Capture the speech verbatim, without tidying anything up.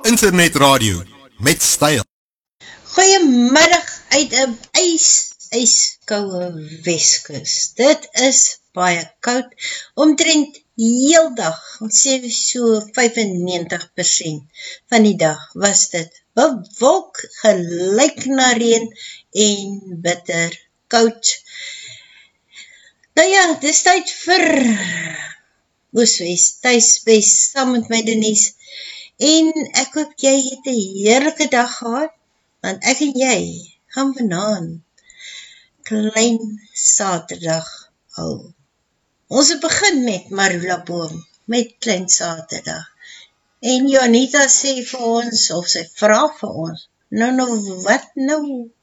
internetradio met styl. Goeiemiddag uit 'n ys, ijskoude Weskus. Dit is baie koud, omtrent heeldag, ons sê so vyf en negentig persent van die dag was dit bewolk, gelyk na reën en bitter koud. Nou ja, dis tyd vir Ooswes, Tuiswes, saam met my Denise. En ek hoop jy het 'n heerlike dag gehad, want ek en jy gaan vanaand klein Saterdag hou. Ons het begin met Marula Boom, met klein Saterdag. En Janita sê vir ons, of sy vra vir ons, nou nou wat nou?